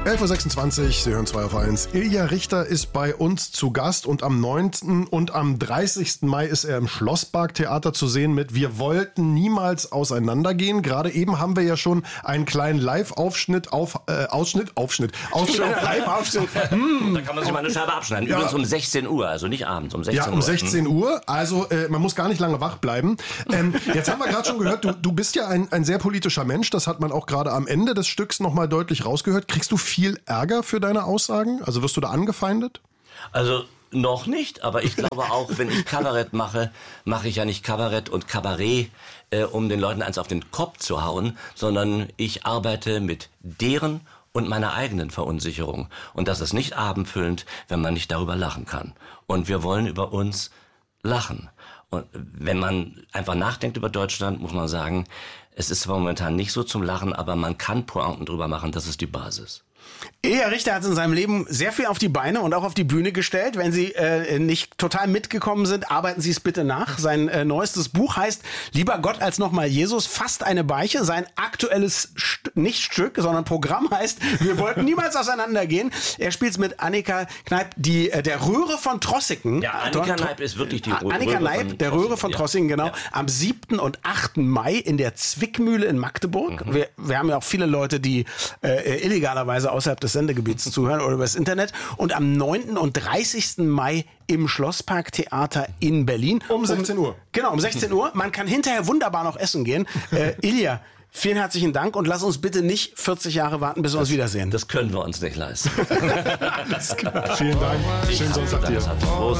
11.26 Uhr, Sie hören 2 auf 1. Ilja Richter ist bei uns zu Gast und am 9. und am 30. Mai ist er im Schlossparktheater zu sehen mit Wir wollten niemals auseinandergehen. Gerade eben haben wir ja schon einen kleinen Live-Aufschnitt Live-Aufschnitt. Da kann man sich mal eine Scheibe abschneiden. Übrigens um 16 Uhr, also nicht abends, um 16 Uhr. Ja, um 16 Uhr. Also man muss gar nicht lange wach bleiben. Jetzt haben wir gerade schon gehört, du bist ja ein sehr politischer Mensch. Das hat man auch gerade am Ende des Stücks nochmal deutlich rausgehört. Kriegst du viel Ärger für deine Aussagen? Also wirst du da angefeindet? Also noch nicht, aber ich glaube auch, wenn ich Kabarett mache, mache ich ja nicht Kabarett und Kabarett, um den Leuten eins auf den Kopf zu hauen, sondern ich arbeite mit deren und meiner eigenen Verunsicherung. Und das ist nicht abendfüllend, wenn man nicht darüber lachen kann. Und wir wollen über uns lachen. Und wenn man einfach nachdenkt über Deutschland, muss man sagen, es ist zwar momentan nicht so zum Lachen, aber man kann Pointen drüber machen, das ist die Basis. Ilja Richter hat in seinem Leben sehr viel auf die Beine und auch auf die Bühne gestellt. Wenn Sie nicht total mitgekommen sind, arbeiten Sie es bitte nach. Sein neuestes Buch heißt Lieber Gott als nochmal Jesus, fast eine Beiche. Sein aktuelles nicht Stück, sondern Programm heißt Wir wollten niemals auseinandergehen. Er spielt es mit Annika Kneip, der Röhre von Trossiken. Ja, Annika Kneip ist wirklich die Röhre Annika Kneip, der Röhre von Trossiken, genau. Ja. Am 7. und 8. Mai in der Zwickmühle in Magdeburg. Mhm. Wir haben ja auch viele Leute, die illegalerweise außerhalb des Sendegebiets zuhören oder übers Internet. Und am 9. und 30. Mai im Schlossparktheater in Berlin. Um 16 Uhr. Genau, um 16 Uhr. Man kann hinterher wunderbar noch essen gehen. Ilja, vielen herzlichen Dank und lass uns bitte nicht 40 Jahre warten, bis wir uns wiedersehen. Das können wir uns nicht leisten. Alles klar. Vielen Dank. Schönen Sonntag dir.